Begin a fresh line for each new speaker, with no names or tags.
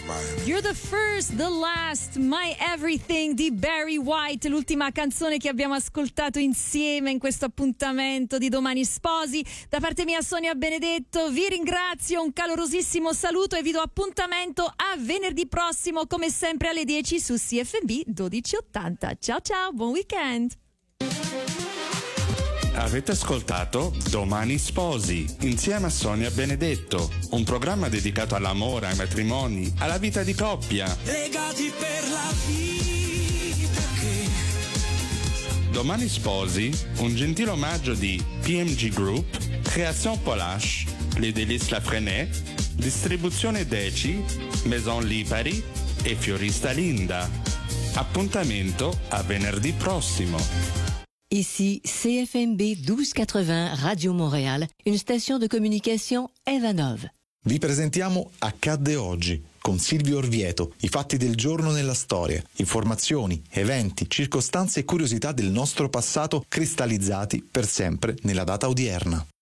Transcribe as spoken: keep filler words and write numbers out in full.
Vai.
You're the first, the last, my everything di Barry White, l'ultima canzone che abbiamo ascoltato insieme in questo appuntamento di Domani Sposi. Da parte mia Sonia Benedetto, vi ringrazio, un calorosissimo saluto e vi do appuntamento a venerdì prossimo come sempre alle dieci su C F M B dodici ottanta. Ciao ciao, buon weekend!
Avete ascoltato Domani Sposi insieme a Sonia Benedetto, un programma dedicato all'amore, ai matrimoni, alla vita di coppia.
Legati per la vita che...
Domani Sposi, un gentile omaggio di P M G Group, Création Polache, Les Délices La Frenée, Distribuzione Deci, Maison Lipari e Fiorista Linda. Appuntamento a venerdì prossimo.
Ici C F M B douze quatre-vingts Radio Montréal, une station de communication Evanov.
Vi presentiamo Accadde oggi con Silvio Orvieto, i fatti del giorno nella storia, informazioni, eventi, circostanze e curiosità del nostro passato cristallizzati per sempre nella data odierna.